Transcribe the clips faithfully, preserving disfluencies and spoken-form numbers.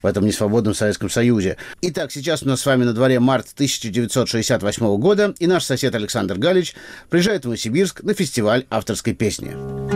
в этом несвободном Советском Союзе. Итак, сейчас у нас с вами на дворе март тысяча девятьсот шестьдесят восьмого года, и наш сосед Александр Галич приезжает в Новосибирск на фестиваль авторской песни.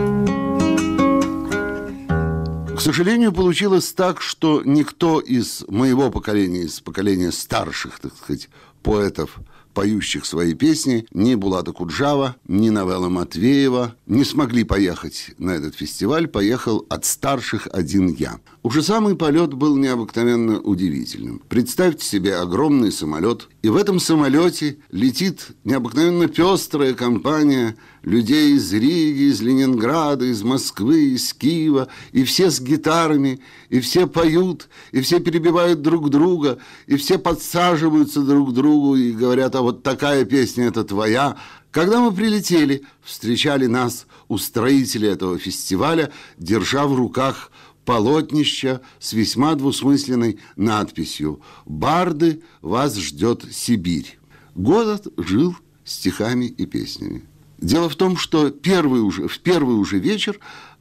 К сожалению, получилось так, что никто из моего поколения, из поколения старших, так сказать, поэтов, поющих свои песни, ни Булата Куджава, ни Новелла Матвеева не смогли поехать на этот фестиваль. Поехал от старших один я. Уже самый полет был необыкновенно удивительным. Представьте себе огромный самолет, и в этом самолете летит необыкновенно пестрая компания людей из Риги, из Ленинграда, из Москвы, из Киева, и все с гитарами, и все поют, и все перебивают друг друга, и все подсаживаются друг к другу и говорят: а вот такая песня, это твоя. Когда мы прилетели, встречали нас устроители этого фестиваля, держа в руках полотнища с весьма двусмысленной надписью: «Барды, вас ждет Сибирь». Город жил стихами и песнями. Дело в том, что первый уже, в первый уже вечер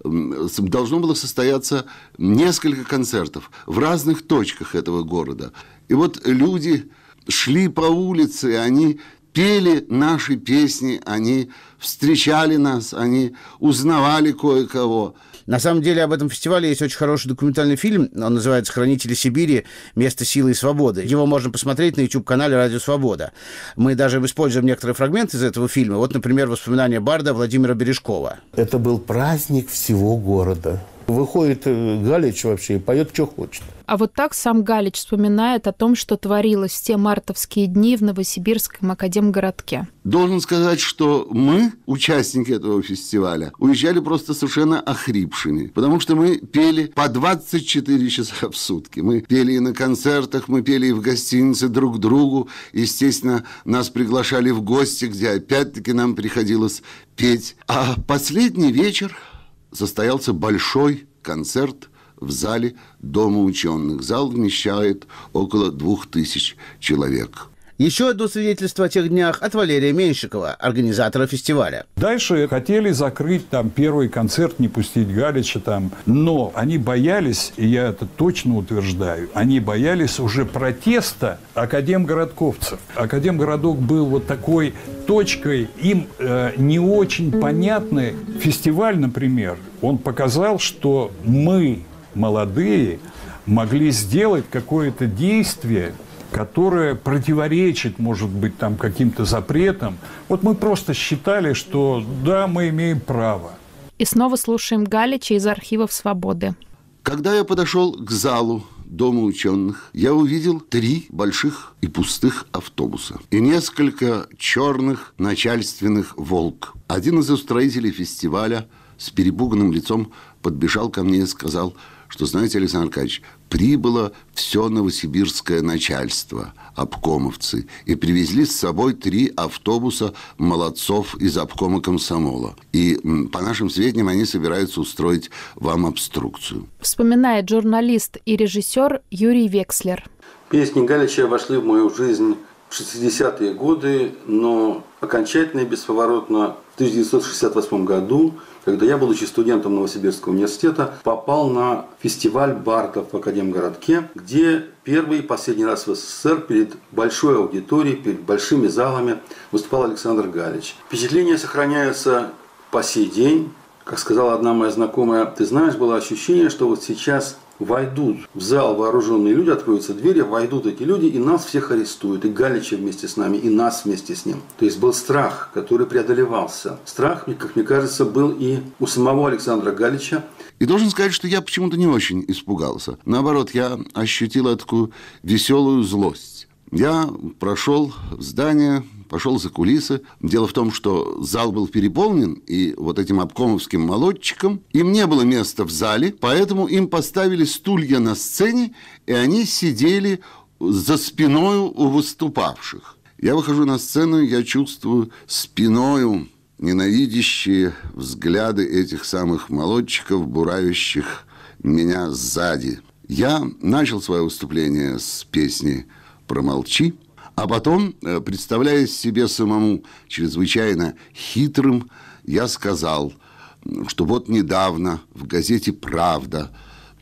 должно было состояться несколько концертов в разных точках этого города. И вот люди шли по улице, и они пели наши песни, они встречали нас, они узнавали кое-кого. На самом деле об этом фестивале есть очень хороший документальный фильм. Он называется «Хранители Сибири. Место силы и свободы». Его можно посмотреть на YouTube-канале «Радио Свобода». Мы даже используем некоторые фрагменты из этого фильма. Вот, например, воспоминания барда Владимира Бережкова. Это был праздник всего города. Выходит Галич вообще и поет, что хочет. А вот так сам Галич вспоминает о том, что творилось в те мартовские дни в Новосибирском академгородке. Должен сказать, что мы, участники этого фестиваля, уезжали просто совершенно охрипшими, потому что мы пели по двадцать четыре часа в сутки. Мы пели и на концертах, мы пели и в гостинице друг другу. Естественно, нас приглашали в гости, где опять-таки нам приходилось петь. А последний вечер состоялся большой концерт в зале Дома ученых. Зал вмещает около двух тысяч человек. Еще одно свидетельство о тех днях от Валерия Меньшикова, организатора фестиваля. Дальше хотели закрыть там первый концерт, не пустить Галича там. Но они боялись, и я это точно утверждаю, они боялись уже протеста академгородковцев. Академгородок был вот такой точкой, им э, не очень понятный фестиваль, например. Он показал, что мы, молодые, могли сделать какое-то действие, которое противоречит, может быть, там каким-то запретам. Вот мы просто считали, что да, мы имеем право. И снова слушаем Галича из архивов «Свободы». Когда я подошел к залу Дома ученых, я увидел три больших и пустых автобуса и несколько черных начальственных «Волк». Один из устроителей фестиваля с перепуганным лицом подбежал ко мне и сказал, что, знаете, Александр Аркадьевич, прибыло все новосибирское начальство, обкомовцы, и привезли с собой три автобуса молодцов из обкома комсомола. И, по нашим сведениям, они собираются устроить вам обструкцию. Вспоминает журналист и режиссер Юрий Векслер. Песни Галича вошли в мою жизнь в шестидесятые годы, но окончательно и бесповоротно в тысяча девятьсот шестьдесят восьмом году, когда я, будучи студентом Новосибирского университета, попал на фестиваль бардов в Академгородке, где первый и последний раз в СССР перед большой аудиторией, перед большими залами выступал Александр Галич. Впечатления сохраняются по сей день. Как сказала одна моя знакомая, ты знаешь, было ощущение, что вот сейчас войдут в зал вооруженные люди, откроются двери, войдут эти люди, и нас всех арестуют, и Галича вместе с нами, и нас вместе с ним. То есть был страх, который преодолевался. Страх, как мне кажется, был и у самого Александра Галича. И должен сказать, что я почему-то не очень испугался. Наоборот, я ощутил такую веселую злость. Я прошел в здание, пошел за кулисы. Дело в том, что зал был переполнен, и вот этим обкомовским молодчикам им не было места в зале, поэтому им поставили стулья на сцене, и они сидели за спиною у выступавших. Я выхожу на сцену, я чувствую спиною ненавидящие взгляды этих самых молодчиков, буравящих меня сзади. Я начал свое выступление с песни «Промолчи», а потом, представляя себе самому чрезвычайно хитрым, я сказал, что вот недавно в газете «Правда»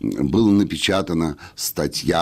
была напечатана статья